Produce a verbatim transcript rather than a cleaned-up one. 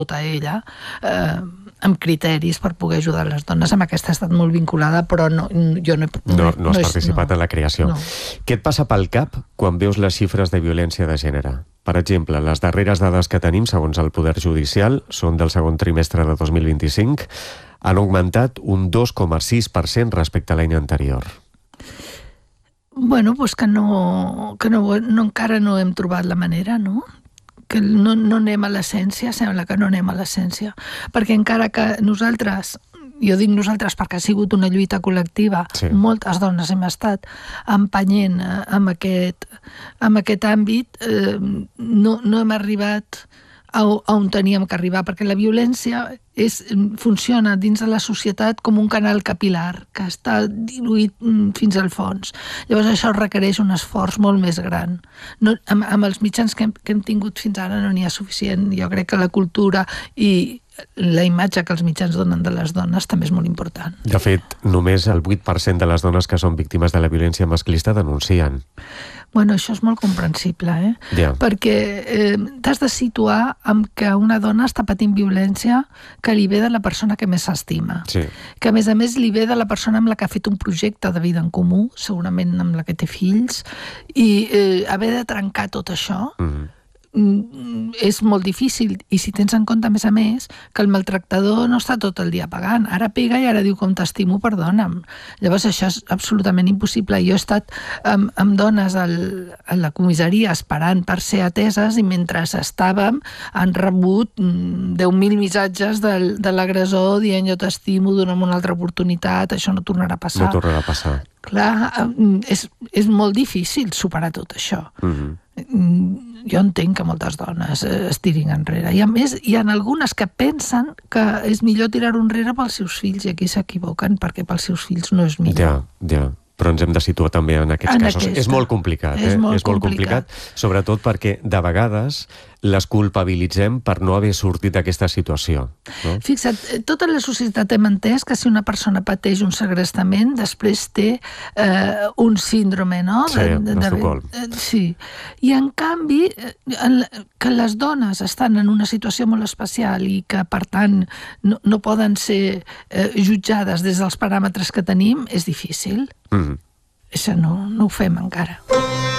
a ella, eh, amb criteris per poder ajudar les dones. Amb aquesta he estat molt vinculada, però no, jo no he... No, no has és, participat no, en la creació. No. Què et passa pel cap quan veus les xifres de violència de gènere? Per exemple, les darreres dades que tenim, segons el Poder Judicial, són del segon trimestre de dos mil vint-i-cinc, han augmentat un dos coma sis per cent respecte a l'any anterior. Bueno, doncs que, no, que no, no, encara no hem trobat la manera, no? Que no, no anem a l'essència, sembla que no anem a l'essència. Perquè encara que nosaltres, jo dic nosaltres perquè ha sigut una lluita col·lectiva, sí. Moltes dones hem estat empenyent amb aquest, amb aquest àmbit, eh, no, no hem arribat a, a on teníem que arribar, perquè la violència és, funciona dins de la societat com un canal capilar que està diluït fins al fons. Llavors això requereix un esforç molt més gran. No, amb, amb els mitjans que hem, que hem tingut fins ara no n'hi ha suficient. Jo crec que la cultura i la imatge que els mitjans donen de les dones també és molt important. De fet, només el vuit per cent de les dones que són víctimes de la violència masclista denuncien. Bueno, això és molt comprensible, eh? Yeah. Perquè eh, t'has de situar amb que una dona està patint violència que li ve de la persona que més s'estima. Sí. Que a més a més li ve de la persona amb la que ha fet un projecte de vida en comú, segurament amb la que té fills, i eh, haver de trencar tot això... Mm-hmm. És molt difícil, i si tens en compte a més a més que el maltractador no està tot el dia pagant, ara pega i ara diu com t'estimo, perdona'm. Llavors això és absolutament impossible. Jo he estat amb, amb dones al, a la comissaria esperant per ser ateses i mentre estàvem han rebut deu mil missatges de, de l'agressor dient jo t'estimo, dona'm una altra oportunitat, això no tornarà a passar. No tornarà a passar. Clar, és, és molt difícil superar tot això. Mm-hmm. Jo entenc que moltes dones es tirin enrere. I a més, hi ha algunes que pensen que és millor tirar-ho enrere pels seus fills, i aquí s'equivoquen, perquè pels seus fills no és millor. Ja, ja. Però ens hem de situar també en aquests en casos. Aquesta. És molt complicat, eh? És molt, és molt complicat. complicat, sobretot perquè de vegades les culpabilitzem per no haver sortit d'aquesta situació. No? Fixa't, tota la societat hem entès que si una persona pateix un segrestament, després té eh, un síndrome, no? Sí, de, de, de, de, sí. I en canvi, en, que les dones estan en una situació molt especial i que, per tant, no, no poden ser eh, jutjades des dels paràmetres que tenim, és difícil. Mm-hmm. Això no, no ho fem encara.